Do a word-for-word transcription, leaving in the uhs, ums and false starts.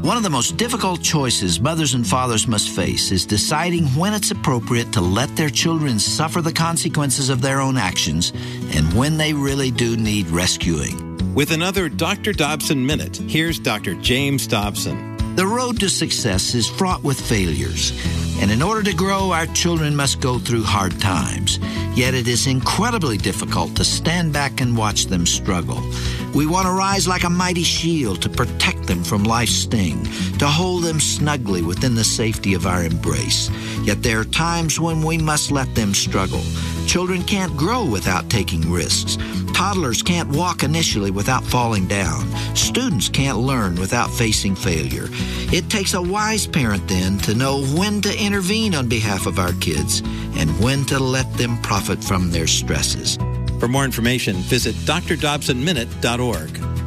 One of the most difficult choices mothers and fathers must face is deciding when it's appropriate to let their children suffer the consequences of their own actions and when they really do need rescuing. With another Doctor Dobson Minute, here's Doctor James Dobson. The road to success is fraught with failures, and in order to grow, our children must go through hard times. Yet it is incredibly difficult to stand back and watch them struggle. We want to rise like a mighty shield to protect them from life's sting, to hold them snugly within the safety of our embrace. Yet there are times when we must let them struggle. Children can't grow without taking risks. Toddlers can't walk initially without falling down. Students can't learn without facing failure. It takes a wise parent then to know when to intervene on behalf of our kids and when to let them profit from their stresses. For more information, visit d r dobson minute dot org.